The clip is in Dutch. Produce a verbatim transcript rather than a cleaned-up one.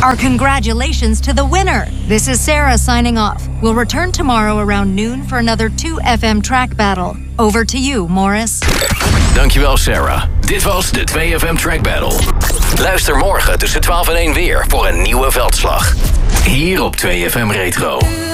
Our congratulations to the winner. This is Sarah signing off. We'll return tomorrow around noon for another two F M track battle. Over to you, Morris. Dankjewel, Sarah. Dit was de twee F M Track Battle. Luister morgen tussen twaalf en één weer voor een nieuwe veldslag. Hier op twee F M Retro.